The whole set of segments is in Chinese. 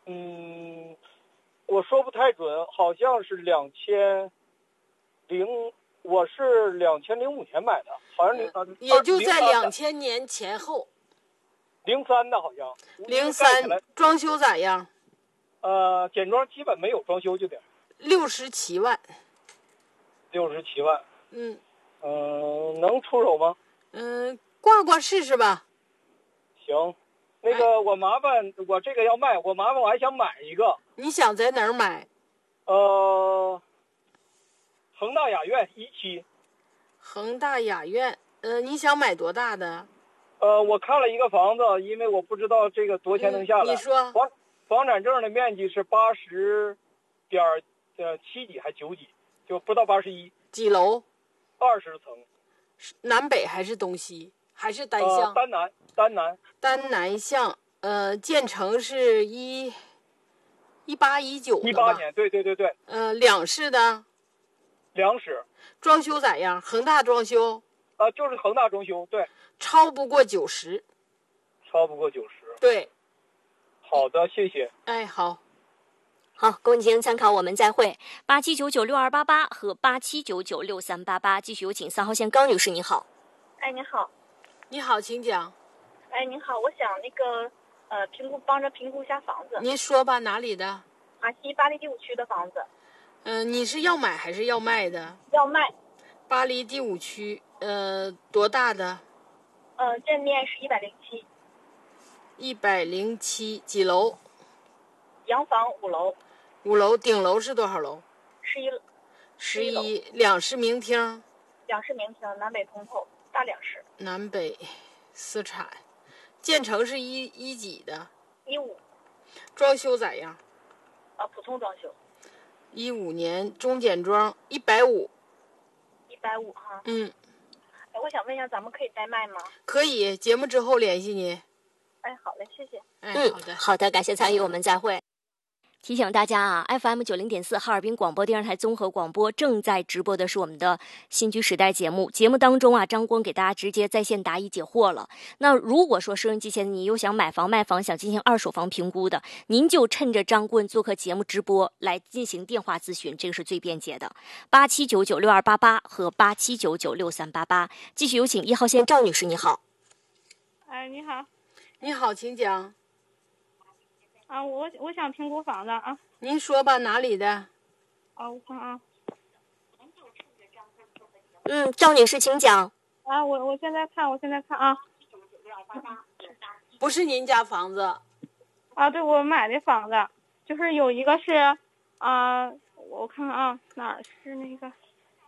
我说不太准，好像是我是2005年买的，好像也就在2000年前后。 03的好像。 03装修咋样？ 简装基本没有装修就得。 67万。 67万。能出手吗？ 挂试试吧。 行，那个我麻烦我这个要卖，我麻烦我还想买一个。 你想在哪儿买？ 恒大雅苑1期。 恒大雅苑，你想买多大的？ 我看了一个房子，因为我不知道这个多钱能下来。 你说。 房产证的面积是80.7几还9几，就不到81。 几楼 ？20层。南北还是东西？还是单向？ 单南向。建成是18、19的吧？ 18年，对。 两室的。 两室。装修咋样？恒大装修？ 就是恒大装修，对。 超不过90。 超不过90。 对。 好的，谢谢。 好，供您参考，我们再会。87996288和87996388，继续有请3号线高女士，你好。 你好。 你好，请讲。 您好，我想帮着评估一下房子。 您说吧，哪里的？ 华西巴黎第5区的房子。 你是要买还是要卖的？ 要卖。 巴黎第5区，多大的？ 正面是107。 107，几楼？ 洋房5楼。 5楼，顶楼是多少楼 ？11。 两室明厅。 两室明厅，南北通透，大两室。 南北私产，建成是一几的 ？15。 装修咋样？ 普通装修。 15年中简装150。 150哈。我想问一下，咱们可以代卖吗？ 可以，节目之后联系你。 好嘞，谢谢。 好的，感谢参与，我们再会。提醒大家啊 ，FM 90.4哈尔滨广播电视台综合广播正在直播的是我们的新居时代节目。节目当中啊，张光给大家直接在线答疑解惑了。那如果说收音机前你又想买房卖房，想进行二手房评估的，您就趁着张棍做客节目直播来进行电话咨询，这个是最便捷的。87996288和87996388。继续有请1号线赵女士，你好。 你好。 你好，请讲。 我想评估房子啊。 您说吧，哪里的？ 我看啊。 赵女士，请讲。 我现在看啊。 不是您家房子？ 对，我买的房子，就是有一个是我看看啊，哪儿是那个？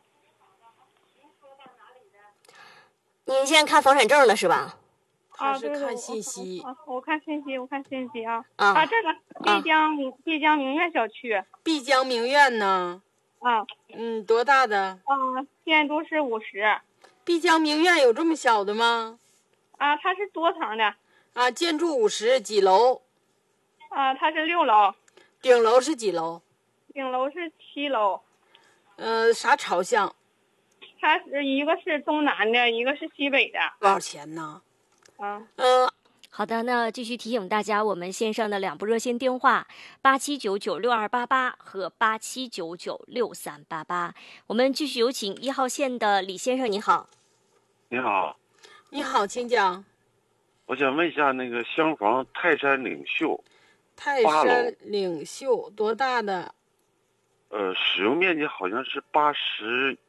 您现在看房产证了是吧？ 他是看信息。 我看信息啊。这个碧江明苑小区。 碧江明苑呢？多大的？ 建筑是50。 碧江明苑有这么小的吗？ 它是多层的。 建筑50，几楼？ 它是6楼。 顶楼是几楼？ 顶楼是7楼。 啥朝向？ 它是一个是东南的，一个是西北的。 多少钱呢？ 好的，那继续提醒大家，我们线上的2部热线电话87996288和87996388。我们继续有请1号线的李先生，你好。 你好。 你好，请讲。 我想问一下，那个厢房泰山领袖。 泰山领袖多大的？ 使用面积好像是82。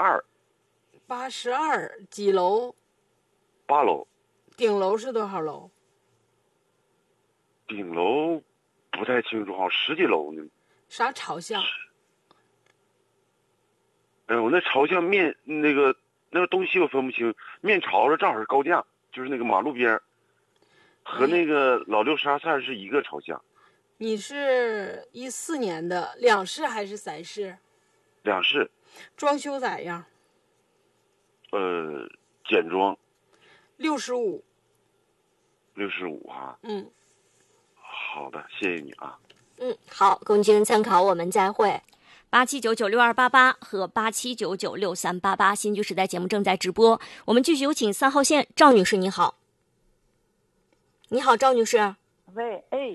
82，几楼 ？8楼。 顶楼是多少楼？ 顶楼不太清楚，好像10几楼呢。 啥朝向？ 我那朝向面那个东西我分不清，面朝着正好是高架，就是那个马路边，和那个老六沙菜是一个朝向。 你是14年的，两室还是3室？ 两室。 装修咋样？ 简装。 65 哈。好的，谢谢你啊。 好，供您参考，我们再会。87996288和87996388，新居时代节目正在直播。我们继续有请3号线赵女士，你好。你好，赵女士。 喂，